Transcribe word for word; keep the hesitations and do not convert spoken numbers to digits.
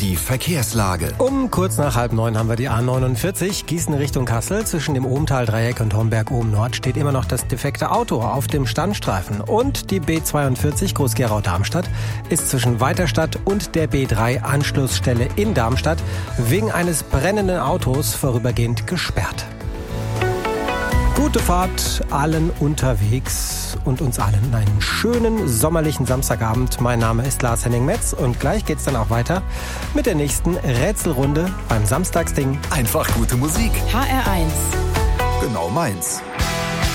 Die Verkehrslage. Um kurz nach halb neun haben wir die A neunundvierzig, Gießen Richtung Kassel. Zwischen dem Ohmtal-Dreieck und Homberg-Ohm-Nord steht immer noch das defekte Auto auf dem Standstreifen. Und die B zweiundvierzig Groß-Gerau-Darmstadt ist zwischen Weiterstadt und der B drei Anschlussstelle in Darmstadt wegen eines brennenden Autos vorübergehend gesperrt. Gute Fahrt allen unterwegs und uns allen einen schönen sommerlichen Samstagabend. Mein Name ist Lars Henning Metz und gleich geht's dann auch weiter mit der nächsten Rätselrunde beim Samstagsding. Einfach gute Musik. H R eins. Genau meins.